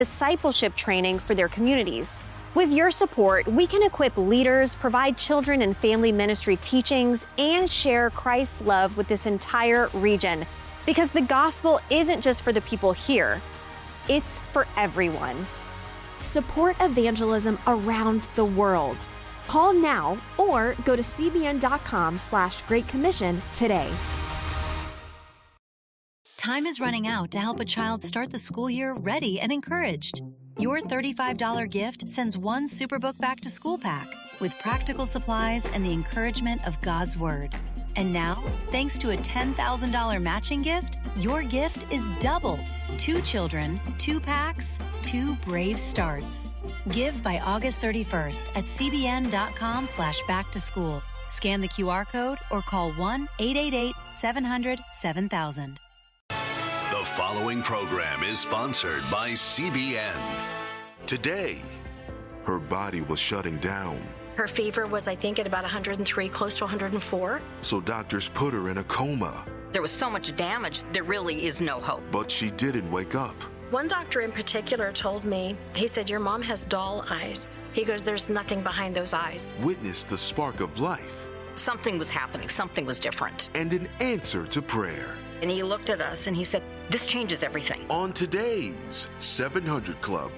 discipleship training for their communities. With your support, we can equip leaders, provide children and family ministry teachings, and share Christ's love with this entire region. Because the gospel isn't just for the people here, it's for everyone. Support evangelism around the world. Call now or go to cbn.com/Great Commission today. Time is running out to help a child start the school year ready and encouraged. Your $35 gift sends one Superbook Back to School pack with practical supplies and the encouragement of God's Word. And now, thanks to a $10,000 matching gift, your gift is doubled. 2 children, 2 packs, 2 brave starts. Give by August 31st at cbn.com/back to school. Scan the QR code or call 1-888-700-7000. The following program is sponsored by CBN. Today, her body was shutting down. Her fever was, I think, at about 103, close to 104. So doctors put her in a coma. There was so much damage, there really is no hope. But she didn't wake up. One doctor in particular told me, he said, your mom has doll eyes. He goes, there's nothing behind those eyes. Witness the spark of life. Something was happening, something was different. And an answer to prayer. And he looked at us and he said, this changes everything. On today's 700 Club.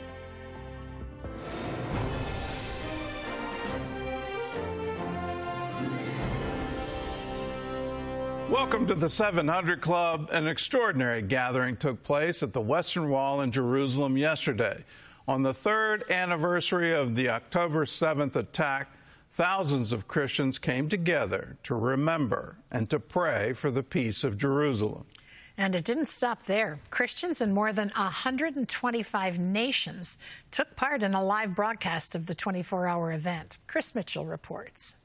Welcome to the 700 Club. An extraordinary gathering took place at the Western Wall in Jerusalem yesterday. On the 3rd anniversary of the October 7th attack, thousands of Christians came together to remember and to pray for the peace of Jerusalem. And it didn't stop there. Christians in more than 125 nations took part in a live broadcast of the 24-hour event. Chris Mitchell reports.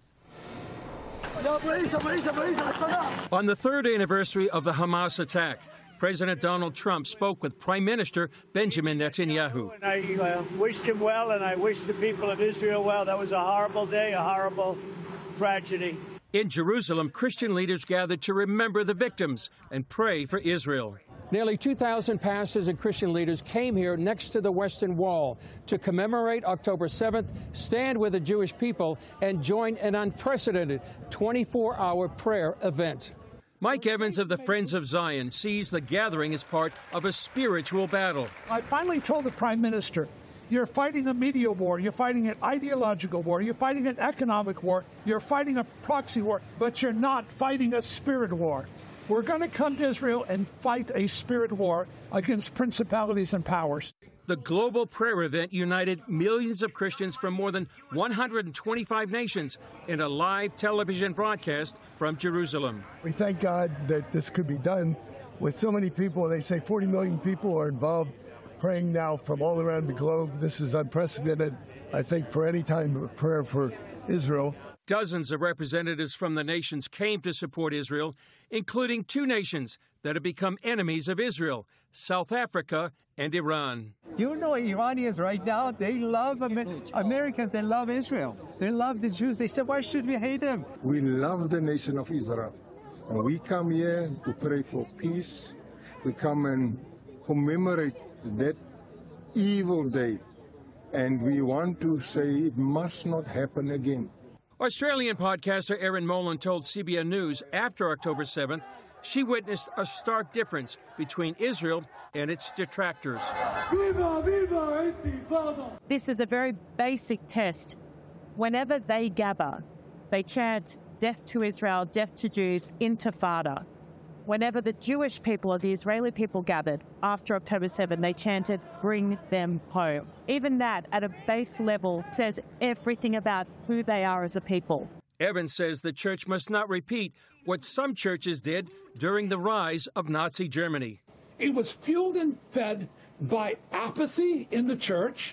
On the 3rd anniversary of the Hamas attack, President Donald Trump spoke with Prime Minister Benjamin Netanyahu. And I wished him well, and I wished the people of Israel well. That was a horrible day, a horrible tragedy. In Jerusalem, Christian leaders gathered to remember the victims and pray for Israel. Nearly 2,000 pastors and Christian leaders came here next to the Western Wall to commemorate October 7th, stand with the Jewish people, and join an unprecedented 24-hour prayer event. Mike Evans of the Friends of Zion sees the gathering as part of a spiritual battle. I finally told the Prime Minister, you're fighting a media war, you're fighting an ideological war, you're fighting an economic war, you're fighting a proxy war, but you're not fighting a spirit war. We're going to come to Israel and fight a spirit war against principalities and powers. The global prayer event united millions of Christians from more than 125 nations in a live television broadcast from Jerusalem. We thank God that this could be done with so many people. They say 40 million people are involved praying now from all around the globe. This is unprecedented, I think, for any time of prayer for Israel. Dozens of representatives from the nations came to support Israel, including 2 nations that have become enemies of Israel, South Africa and Iran. Do you know Iranians right now, they love Americans, they love Israel. They love the Jews. They said, why should we hate them? We love the nation of Israel. And we come here to pray for peace. We come and commemorate that evil day. And we want to say it must not happen again. Australian podcaster Erin Molan told CBN News after October 7th she witnessed a stark difference between Israel and its detractors. Viva, viva, Intifada. This is a very basic test. Whenever they gather, they chant death to Israel, death to Jews, Intifada. Whenever the Jewish people or the Israeli people gathered after October 7, they chanted, bring them home. Even that, at a base level, says everything about who they are as a people. Evans says the church must not repeat what some churches did during the rise of Nazi Germany. It was fueled and fed by apathy in the church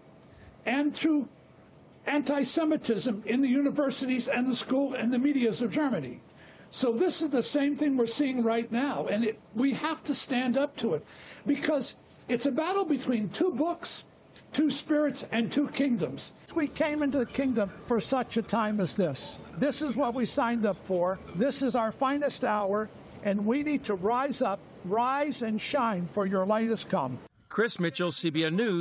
and through anti-Semitism in the universities and the school and the medias of Germany. So this is the same thing we're seeing right now, and we have to stand up to it, because it's a battle between 2 books, 2 spirits, and 2 kingdoms. We came into the kingdom for such a time as this. This is what we signed up for. This is our finest hour, and we need to rise up, rise and shine, for your light has come. Chris Mitchell, CBN News.